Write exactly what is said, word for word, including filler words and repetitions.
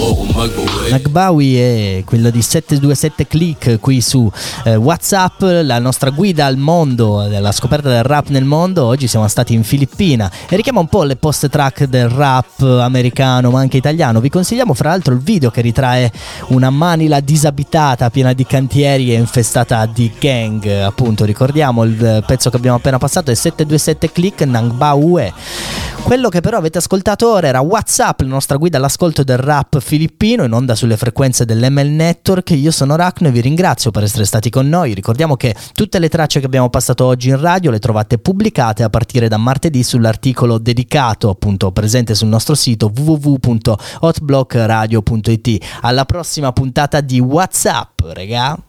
Nagbawi è quello di sette due sette Click qui su eh, WhatsApp, la nostra guida al mondo, della scoperta del rap nel mondo. Oggi siamo stati in Filippina e richiama un po' le post track del rap americano ma anche italiano. Vi consigliamo fra l'altro il video che ritrae una Manila disabitata, piena di cantieri e infestata di gang. Appunto, ricordiamo il pezzo che abbiamo appena passato è sette due sette Click, Nagbawi. Quello che però avete ascoltato ora era WhatsApp, la nostra guida all'ascolto del rap filippino, in onda sulle frequenze dell'M L Network. Io sono Rachno e vi ringrazio per essere stati con noi. Ricordiamo che tutte le tracce che abbiamo passato oggi in radio le trovate pubblicate a partire da martedì sull'articolo dedicato, appunto presente sul nostro sito w w w punto hotblockradio punto i t. Alla prossima puntata di WhatsApp, regà.